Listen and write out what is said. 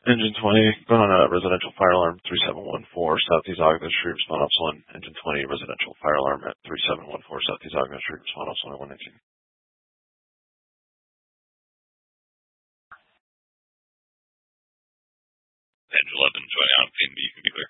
Engine 20, going on a residential fire alarm 3714 Southeast Ogden Street, respond ops 1. Engine 20, residential fire alarm at 3714 Southeast Ogden Street, respond ops 1 119. Engine 11, joining on scene, you can be clear.